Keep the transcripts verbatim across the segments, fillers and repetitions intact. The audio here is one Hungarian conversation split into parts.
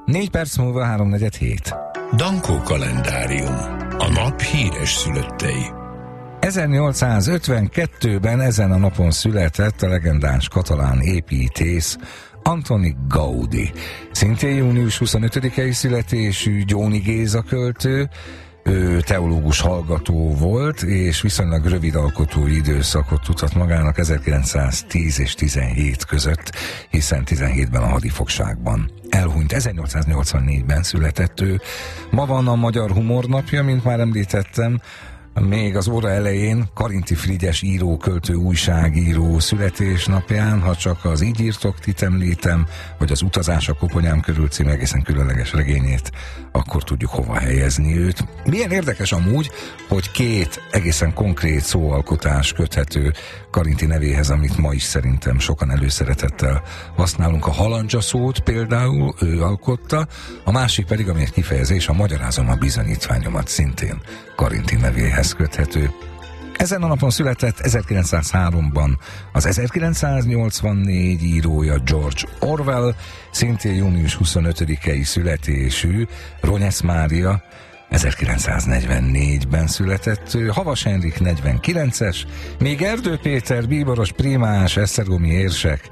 Négy perc múlva háromnegyed hét. Dankó kalendárium. A nap híres szülöttei. ezernyolcszázötvenkettőben ezen a napon született a legendás katalán építész Antoni Gaudí. Szintén június huszonötödikei születésű Gyóni Géza költő. Ő teológus hallgató volt, és viszonylag rövid alkotói időszakot tudhat magának ezerkilencszáztíz és tizenhét között, hiszen tizenhétben a hadifogságban elhunyt. ezernyolcszáznyolcvannégyben született ő. Ma van a Magyar Humor Napja, mint már említettem. Még az óra elején Karinti Frigyes író, költő, újságíró születésnapján, ha csak az Így írtok tit említem, vagy az Utazás a koponyám körül című egészen különleges regényét, akkor tudjuk hova helyezni őt. Milyen érdekes amúgy, hogy két egészen konkrét szóalkotás köthető Karinti nevéhez, amit ma is szerintem sokan előszeretettel használunk. A halandzsa szót például ő alkotta, a másik pedig, ami egy kifejezés, a magyarázom a bizonyítványomat, szintén Karinti nevéhez köthető. Ezen a napon született ezerkilencszázháromban az ezerkilencszáznyolcvannégy írója George Orwell, szintén június huszonötödikei születésű Ronyesz Mária, ezerkilencszáznegyvennégyben született ő, Havas Henrik negyvenkilences, míg Erdő Péter bíboros prímás esztergomi érsek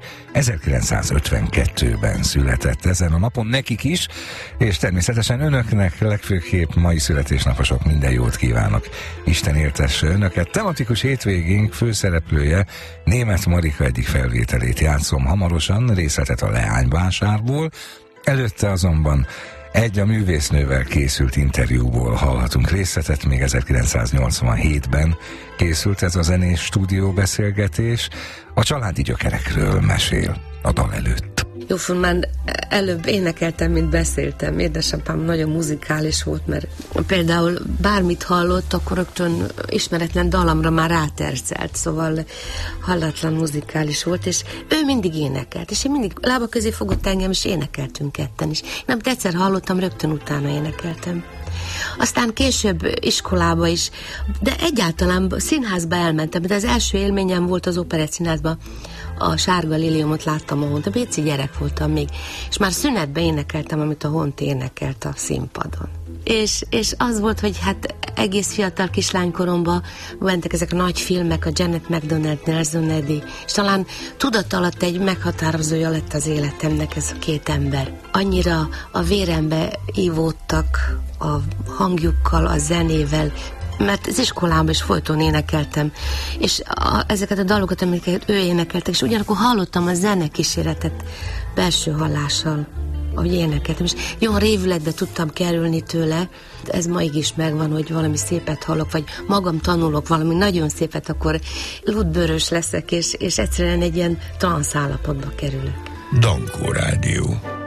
ezerkilencszázötvenkettőben született ezen a napon nekik is, és természetesen önöknek legfőképp mai születésnaposok minden jót kívánok. Isten éltesse önöket. Tematikus hétvégénk főszereplője Németh Marika egyik felvételét játszom hamarosan, részletet a Leányvásárból, előtte azonban egy a művésznővel készült interjúból hallhatunk részletet, még ezerkilencszáznyolcvanhétben készült ez a zenés stúdióbeszélgetés, a családi gyökerekről mesél a dal előtt. Jóformán előbb énekeltem, mint beszéltem. Édesapám nagyon muzikális volt, mert például bármit hallott, akkor rögtön ismeretlen dalamra már rátercelt, szóval hallatlan muzikális volt, és ő mindig énekelt, és én mindig lába közé fogott engem, és énekeltünk ketten is. Én amit egyszer hallottam, rögtön utána énekeltem. Aztán később iskolába is, de egyáltalán színházba elmentem, de az első élményem volt az Operett Színházban. A Sárga Liliumot láttam a Hont, a béci gyerek voltam még, és már szünetben énekeltem, amit a Hont énekelt a színpadon. És, és az volt, hogy hát egész fiatal kislánykoromban mentek ezek a nagy filmek, a Janet McDonald, Nelson Eddy, és talán tudat alatt egy meghatározója lett az életemnek ez a két ember. Annyira a vérembe ívódtak a hangjukkal, a zenével, mert az iskolában is folyton énekeltem, és a, ezeket a dalokat, amiket ő énekeltek, és ugyanakkor hallottam a zenekíséretet belső hallással, ahogy énekeltem, és jó révületbe tudtam kerülni tőle. Ez maig is megvan, hogy valami szépet hallok, vagy magam tanulok valami nagyon szépet, akkor lúdbőrös leszek, és, és egyszerűen egy ilyen transz állapotba kerülök. Dankó Rádió.